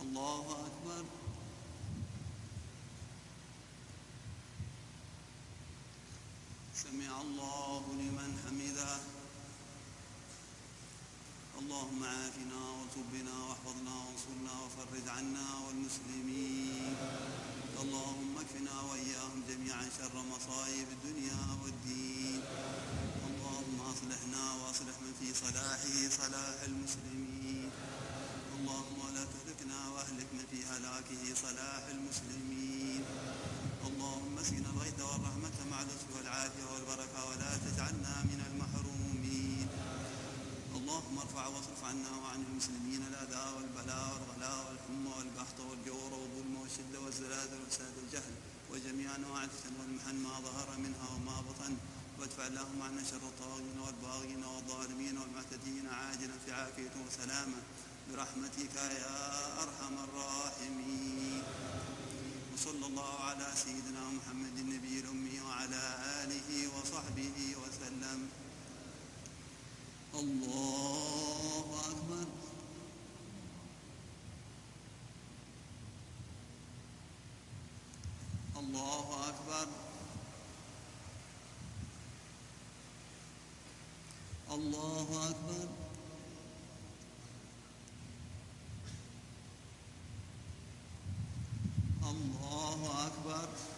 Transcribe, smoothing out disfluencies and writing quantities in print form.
الله أكبر. سمع الله لمن حمده. اللهم عافنا وتب بنا واحفظنا وانصرنا وفرج عنا والمسلمين. اللهم اكفنا وإياهم جميعا شر مصائب الدنيا والدين. اللهم أصلحنا وأصلح من في صلاحه صلاح المسلمين. اللهم لا تهلكنا وأهلك من في هلاكه صلاح المسلمين. اللهم اسقنا الغيث والرحمة مع اللطف والعافية والبركة ولا تجعلنا من المحرومين. اللهم ارفع واصرف عنا وعن المسلمين الأذى والبلاء والغلاء والحمى والقحط والجور والظلم والشدة والزلازل وفساد الجهل وجميع أنواع الفتن والمحن ما ظهر منها وما بطن، وادفع اللهم عنا شر الطاغين والباغين والظالمين والمعتدين عاجلا في عافية وسلامة برحمتك يا أرحم الراحمين. وصلى الله على سيدنا محمد النبي الأمي وعلى آله وصحبه وسلم. الله أكبر. الله أكبر. الله أكبر. الله أكبر.